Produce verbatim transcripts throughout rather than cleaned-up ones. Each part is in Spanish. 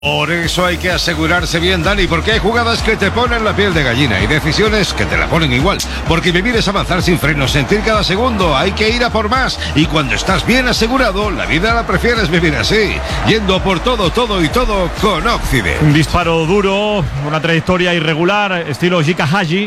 Por eso hay que asegurarse bien, Dani, porque hay jugadas que te ponen la piel de gallina y decisiones que te la ponen igual. Porque vivir es avanzar sin frenos, sentir cada segundo, hay que ir a por más. Y cuando estás bien asegurado, la vida la prefieres vivir así, yendo por todo, todo y todo con Occident. Un disparo duro, una trayectoria irregular, estilo Jika Haji.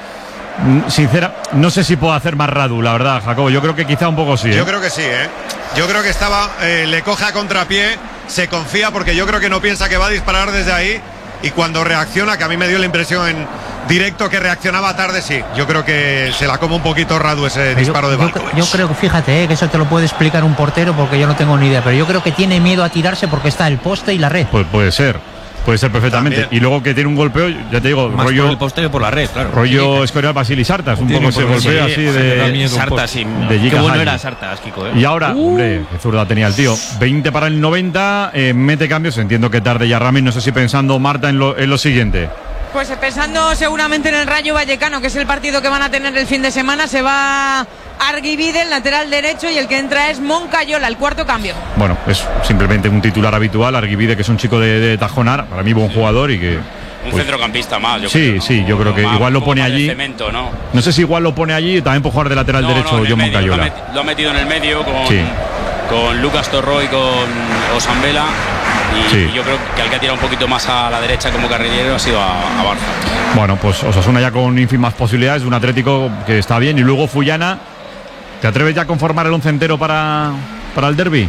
Sincera, no sé si puedo hacer más Radu, la verdad, Jacobo. Yo creo que quizá un poco sí. ¿eh? Yo creo que sí, ¿eh? Yo creo que estaba, eh, le coge a contrapié, se confía porque yo creo que no piensa que va a disparar desde ahí y cuando reacciona, que a mí me dio la impresión en directo que reaccionaba tarde, sí. Yo creo que se la come un poquito Radu ese disparo yo, de Balco. Yo, yo creo que, fíjate, eh, que eso te lo puede explicar un portero porque yo no tengo ni idea, pero yo creo que tiene miedo a tirarse porque está el poste y la red. Pues puede ser. Puede ser perfectamente. También. Y luego que tiene un golpeo, ya te digo, más rollo. por el poste que por la red, claro. Rollo Escorial Basili Sartas, un Tiene poco ese por- golpeo sí, así o sea, de. que da miedo un Sartas poco. de Qué Jika bueno Haji. era Sartas, Kiko, ¿eh? Y ahora, Uh. hombre, qué zurda tenía el tío. veinte para el noventa, eh, mete cambios. Entiendo que tarde ya Rami. No sé si pensando, Marta, en lo, en lo siguiente. Pues pensando seguramente en el Rayo Vallecano, que es el partido que van a tener el fin de semana, se va Arguibide, el lateral derecho, y el que entra es Moncayola, el cuarto cambio. Bueno, es simplemente un titular habitual. Arguibide, que es un chico de, de Tajonar, para mí buen jugador y que. Un pues, centrocampista más, yo sí, creo. ¿no? sí, yo creo que Más- igual lo un poco pone más de allí. cemento, ¿no? No sé si igual lo pone allí y también puede jugar de lateral No, derecho no, en el John medio, Moncayola. Lo ha, meti- lo ha metido en el medio con, Sí. con Lucas Torró y con Osambela. Y, Sí. y yo creo que el que ha tirado un poquito más a la derecha como carrilero ha sido a, a Barça. Bueno, pues Osasuna ya con ínfimas posibilidades, un Atlético que está bien. Y luego Fullana, ¿te atreves ya a conformar el once entero para, para el derbi?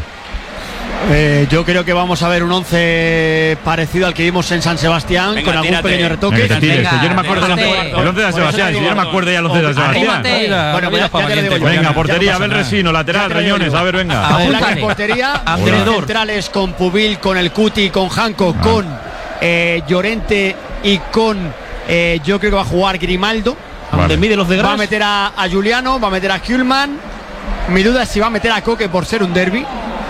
Eh, yo creo que vamos a ver un once parecido al que vimos en San Sebastián, Venga, con algún tírate. pequeño retoque. Venga, te tires, que yo no me acuerdo Venga, del venga, el once de San por eso Sebastián. te Si digo, yo no me acuerdo ya el once de San Sebastián. Anímate. Bueno, pues ya, ya te lo digo yo. Venga, portería, no Abel pasa nada. Resino, lateral, Ya te lo Reñones, digo. a ver, venga. A ver, la Apúntale. portería, André tres Dor. centrales con Pubil, con el Cuti, con Hanco, Ah. con eh, Llorente y con eh, yo creo que va a jugar Grimaldo. Vale. Donde mide los de Va a Gras. meter a, a Juliano, va a meter a Kuhlman. Mi duda es si va a meter a Coque por ser un derby.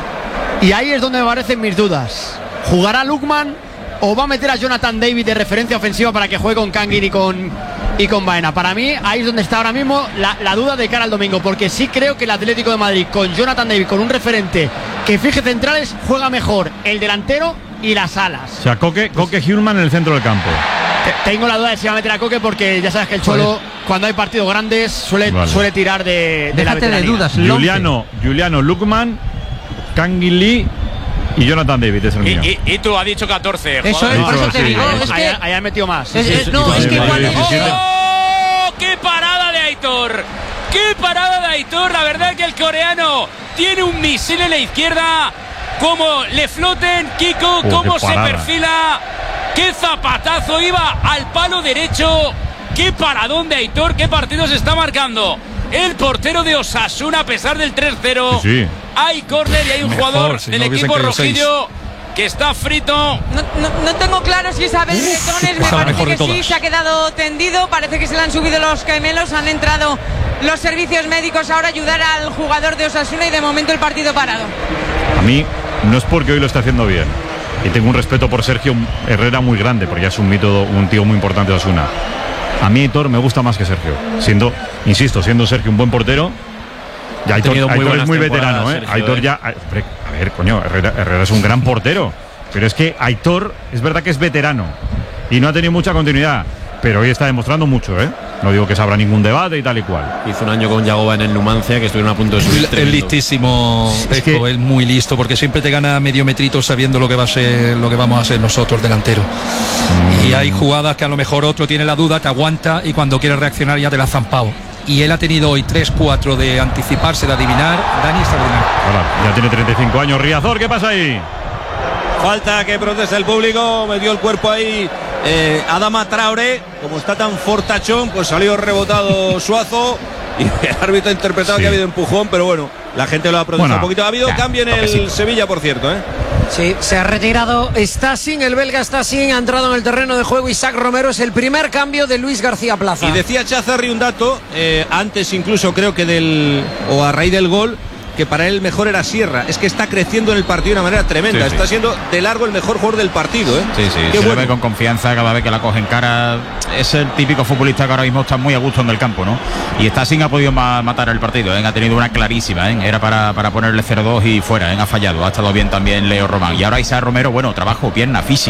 Y ahí es donde me aparecen mis dudas. ¿Jugará Lukman o va a meter a Jonathan David de referencia ofensiva para que juegue con Kangin y con, y con Baena? Para mí, ahí es donde está ahora mismo la, la duda de cara al domingo, porque sí creo que el Atlético de Madrid con Jonathan David, con un referente que fije centrales, juega mejor el delantero y las alas. O sea, Coque, Coque Hullman en el centro del campo. Te- Tengo la duda de si va a meter a Coque porque ya sabes que el Cholo, cuando hay partidos grandes, suele, Vale. suele tirar de, de la Déjate de veteranía. dudas, el once. Juliano, Juliano Lukman, Kangin Lee y Jonathan David es el Y, mío. y, y tú has dicho catorce. Eso es, jugadores. por eso te Sí, digo, sí. es Ahí, que... ahí ha metido más. es- Sí, es- sí, no, sí, es sí, que sí, cuando... sí, sí, sí. ¡Oh! ¡Qué parada de Aitor! ¡Qué parada de Aitor! La verdad que el coreano tiene un misil en la izquierda. Cómo le floten, Kiko, Oh, cómo qué se parada. perfila. ¡Qué zapatazo! Iba al palo derecho. ¡Qué paradón de Aitor! ¡Qué partido se está marcando! El portero de Osasuna, a pesar del tres cero. Sí, sí. Hay córner y hay un Mejor, jugador si del no hubiesen equipo caído seis. rojillo que está frito. No, no- no tengo claro si es Abel Bretones, me pues a la parece mejor de que sí, todas. se ha quedado tendido, parece que se le han subido los gemelos, han entrado los servicios médicos ahora a ayudar al jugador de Osasuna y de momento el partido parado. A mí no es porque hoy lo esté haciendo bien. Y tengo un respeto por Sergio Herrera muy grande, porque ya es un mito, un tío muy importante de Osasuna. A mí Aitor me gusta más que Sergio. Siendo, insisto, siendo Sergio un buen portero. Ya Aitor, tenido muy Aitor es buenas muy temporadas, veterano, ¿eh? Sergio, Aitor ¿eh? ya. A ver, a ver, coño, Herrera, Herrera es un gran portero. Pero es que Aitor es verdad que es veterano. Y no ha tenido mucha continuidad. Pero hoy está demostrando mucho, ¿eh? No digo que se abra ningún debate y tal y cual. Hizo un año con Yagoba en el Numancia que estuvieron a punto de subir. Es tremendo. listísimo, Es es, que- es muy listo, porque siempre te gana medio metrito sabiendo lo que va a ser, lo que vamos a hacer nosotros delantero. Y hay jugadas que a lo mejor otro tiene la duda, te aguanta y cuando quiere reaccionar ya te la ha zampado. Y él ha tenido hoy tres cuatro de anticiparse, de adivinar. Dani extraordinario. Ahora, ya tiene treinta y cinco años. Riazor, ¿qué pasa ahí? Falta que proteste el público, metió el cuerpo ahí eh, Adama Traoré, como está tan fortachón, pues salió rebotado Suazo y el árbitro ha interpretado Sí. que ha habido empujón, pero bueno, la gente lo ha protestado Bueno, un poquito. Ha habido ya, cambio en el toquecito. Sevilla, por cierto, ¿eh? Sí, se ha retirado Stasic, el belga Stasic ha entrado en el terreno de juego. Isaac Romero es el primer cambio de Luis García Plaza. Y decía Chazarri un dato, eh, antes incluso creo que del, o a raíz del gol, que para él el mejor era Sierra. Es que está creciendo en el partido de una manera tremenda. Sí, sí. Está siendo de largo el mejor jugador del partido, ¿eh? Sí, sí, Qué se bueno. le ve con confianza cada vez que la coge en cara. Es el típico futbolista que ahora mismo está muy a gusto en el campo, ¿no? Y Stassin ha podido ma matar el partido, ¿eh? Ha tenido una clarísima, ¿eh? Era para, para ponerle cero dos y fuera, ¿eh? Ha fallado, ha estado bien también Leo Román. Y ahora Isaac Romero, bueno, trabajo, pierna, física.